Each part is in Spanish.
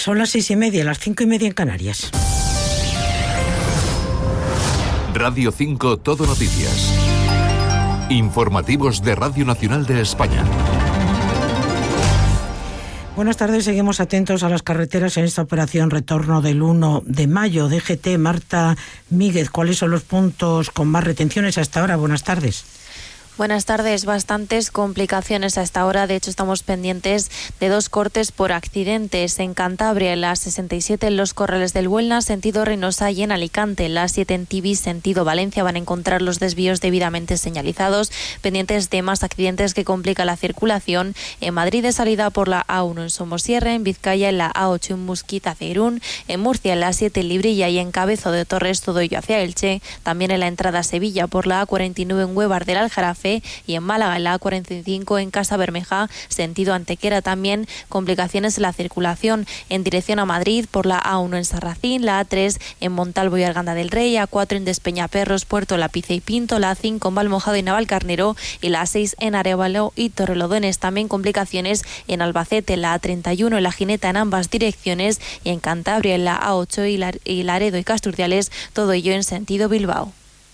Son las 6:30, las 5:30 en Canarias. Radio 5 Todo Noticias. Informativos de Radio Nacional de España. Buenas tardes, seguimos atentos a las carreteras en esta operación retorno del 1 de mayo. DGT, Marta Míguez, ¿cuáles son los puntos con más retenciones hasta ahora? Buenas tardes. Buenas tardes. Bastantes complicaciones a esta hora. De hecho, estamos pendientes de 2 cortes por accidentes. En Cantabria, en la 67 en Los Corrales del Buelna, sentido Reynosa, y en Alicante, en la 7 en Tibis, sentido Valencia, van a encontrar los desvíos debidamente señalizados. Pendientes de más accidentes que complican la circulación. En Madrid, de salida por la A1 en Somosierra, en Vizcaya, en la A8 en Musquita hacia Irún, en Murcia, en la 7 en Librilla y en Cabezo de Torres, todo ello hacia Elche. También en la entrada a Sevilla por la A49 en Huevar del Aljarafe, y en Málaga, en la A45 en Casa Bermeja, sentido Antequera. También complicaciones en la circulación en dirección a Madrid por la A1 en Sarracín, la A3 en Montalvo y Arganda del Rey, A4 en Despeñaperros, Puerto Lapice y Pinto, la A5 en Valmojado y Navalcarnero y la A6 en Arévalo y Torrelodones. También complicaciones en Albacete, la A31 en La Gineta en ambas direcciones, y en Cantabria, en la A8 y Laredo y Casturciales, todo ello en sentido Bilbao.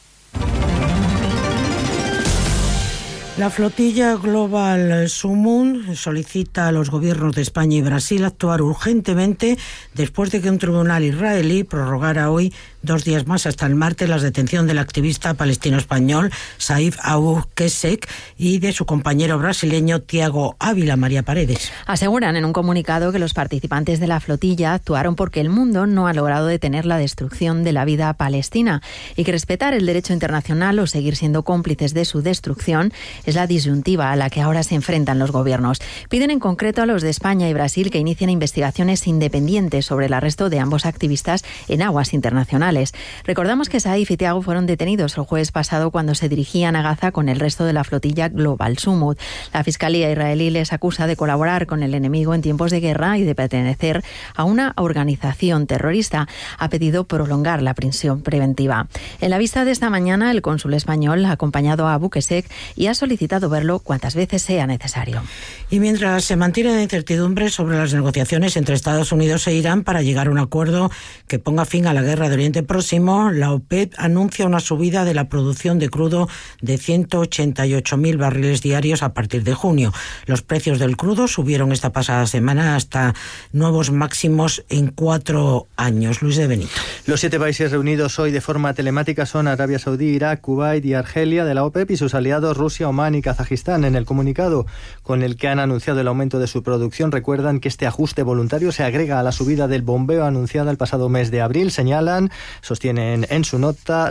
La flotilla Global Summum solicita a los gobiernos de España y Brasil actuar urgentemente después de que un tribunal israelí prorrogara hoy 2 días más hasta el martes la detención del activista palestino-español Saif Abu Qussein y de su compañero brasileño Tiago Ávila. María Paredes. Aseguran en un comunicado que los participantes de la flotilla actuaron porque el mundo no ha logrado detener la destrucción de la vida palestina y que respetar el derecho internacional o seguir siendo cómplices de su destrucción es la disyuntiva a la que ahora se enfrentan los gobiernos. Piden en concreto a los de España y Brasil que inicien investigaciones independientes sobre el arresto de ambos activistas en aguas internacionales. Recordamos que Saif y Tiago fueron detenidos el jueves pasado cuando se dirigían a Gaza con el resto de la flotilla Global Summum. La Fiscalía israelí les acusa de colaborar con el enemigo en tiempos de guerra y de pertenecer a una organización terrorista. Ha pedido prolongar la prisión preventiva. En la vista de esta mañana, el cónsul español ha acompañado a Abu Qussein y ha solicitado verlo cuantas veces sea necesario. Y mientras se mantiene la incertidumbre sobre las negociaciones entre Estados Unidos e Irán para llegar a un acuerdo que ponga fin a la guerra de Oriente Próximo, la OPEP anuncia una subida de la producción de crudo de 188.000 barriles diarios a partir de junio. Los precios del crudo subieron esta pasada semana hasta nuevos máximos en 4 años. Luis de Benito. Los 7 países reunidos hoy de forma telemática son Arabia Saudí, Irak, Kuwait y Argelia de la OPEP y sus aliados Rusia, Omán y Kazajistán. En el comunicado con el que han anunciado el aumento de su producción, recuerdan que este ajuste voluntario se agrega a la subida del bombeo anunciada el pasado mes de abril. Sostienen en su nota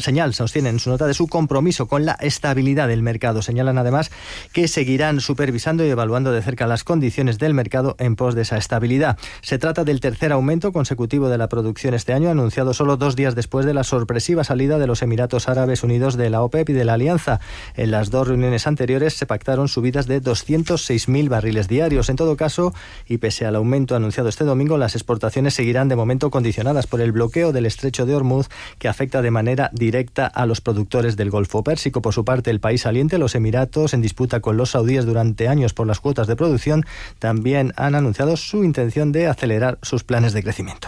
de su compromiso con la estabilidad del mercado. Señalan además que seguirán supervisando y evaluando de cerca las condiciones del mercado en pos de esa estabilidad. Se trata del tercer aumento consecutivo de la producción este año, anunciado solo 2 días después de la sorpresiva salida de los Emiratos Árabes Unidos de la OPEP y de la Alianza. En las 2 reuniones anteriores se pactaron subidas de 206.000 barriles diarios. En todo caso, y pese al aumento anunciado este domingo, las exportaciones seguirán de momento condicionadas por el bloqueo del estrecho de Hormuz, que afecta de manera directa a los productores del Golfo Pérsico. Por su parte, el país saliente, los Emiratos, en disputa con los saudíes durante años por las cuotas de producción, también han anunciado su intención de acelerar sus planes de crecimiento.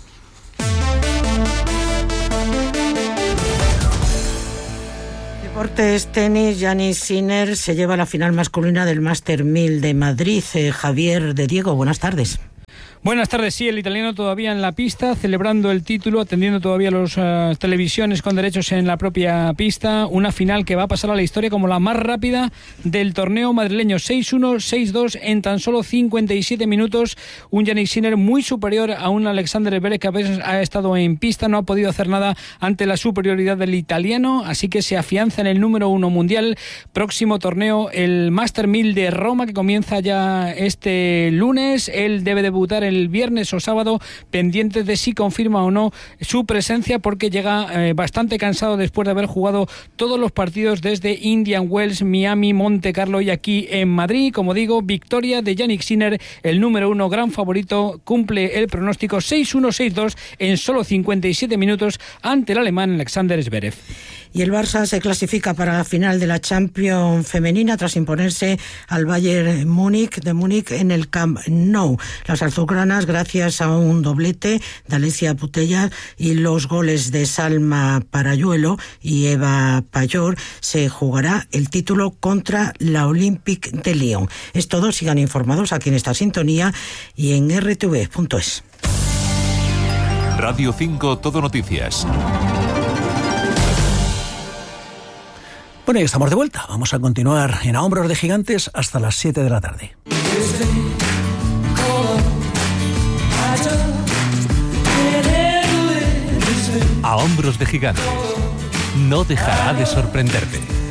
Deportes, tenis, Jannik Sinner se lleva la final masculina del Master 1000 de Madrid. Javier de Diego, buenas tardes. Buenas tardes, sí, el italiano todavía en la pista, celebrando el título, atendiendo todavía a las televisiones con derechos en la propia pista. Una final que va a pasar a la historia como la más rápida del torneo madrileño. 6-1, 6-2 en tan solo 57 minutos. Un Jannik Sinner muy superior a un Alexander Zverev que a veces ha estado en pista, no ha podido hacer nada ante la superioridad del italiano, así que se afianza en el número 1 mundial. Próximo torneo, el Master 1000 de Roma, que comienza ya este lunes. Él debe debutar el viernes o sábado, pendientes de si confirma o no su presencia, porque llega bastante cansado después de haber jugado todos los partidos desde Indian Wells, Miami, Monte Carlo y aquí en Madrid. Como digo, victoria de Jannik Sinner, el número 1, gran favorito, cumple el pronóstico 6-1, 6-2 en solo 57 minutos ante el alemán Alexander Zverev. Y el Barça se clasifica para la final de la Champions femenina tras imponerse al Bayern de Múnich en el Camp Nou. Las azulgranas, gracias a un doblete de Alessia Putellas y los goles de Salma Parayuelo y Eva Payor, se jugará el título contra la Olympique de Lyon. Es todo, sigan informados aquí en esta sintonía y en rtv.es. Radio 5 Todo Noticias. Bueno, y estamos de vuelta. Vamos a continuar en A Hombros de Gigantes hasta las 7 de la tarde. A Hombros de Gigantes. No dejará de sorprenderte.